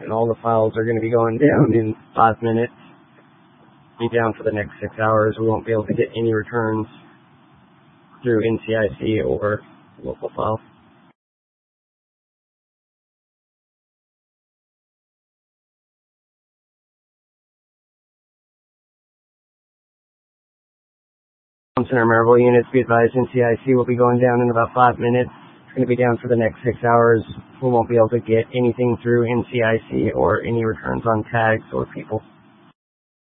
and all the files are going to be going down in 5 minutes. Be down for the next 6 hours. We won't be able to get any returns through NCIC or local file. Center Maryville units, be advised NCIC will be going down in about 5 minutes. It's going to be down for the next 6 hours. We won't be able to get anything through NCIC or any returns on tags or people.